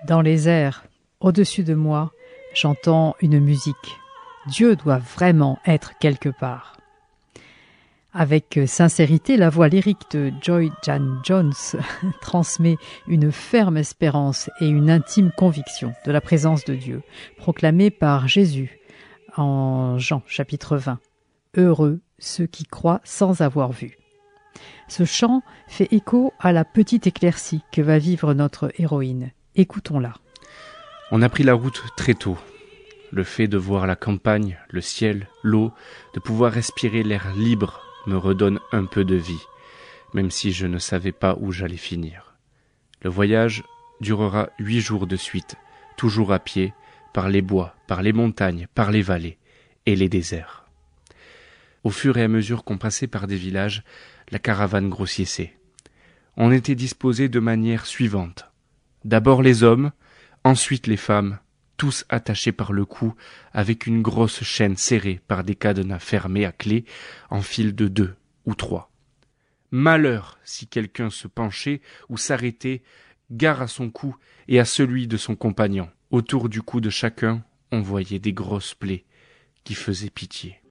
Dans les airs, au-dessus de moi, j'entends une musique. Dieu doit vraiment être quelque part. Avec sincérité, la voix lyrique de Joy Jan Jones transmet une ferme espérance et une intime conviction de la présence de Dieu, proclamée par Jésus en Jean chapitre 20. Heureux ceux qui croient sans avoir vu. Ce chant fait écho à la petite éclaircie que va vivre notre héroïne. Écoutons-la. On a pris la route très tôt. Le fait de voir la campagne, le ciel, l'eau, de pouvoir respirer l'air libre me redonne un peu de vie, même si je ne savais pas où j'allais finir. Le voyage durera 8 jours de suite, toujours à pied, par les bois, par les montagnes, par les vallées et les déserts. Au fur et à mesure qu'on passait par des villages, la caravane grossissait. On était disposés de manière suivante. D'abord les hommes, ensuite les femmes, tous attachés par le cou avec une grosse chaîne serrée par des cadenas fermés à clé en file de 2 ou 3. Malheur si quelqu'un se penchait ou s'arrêtait, gare à son cou et à celui de son compagnon. Autour du cou de chacun, on voyait des grosses plaies qui faisaient pitié.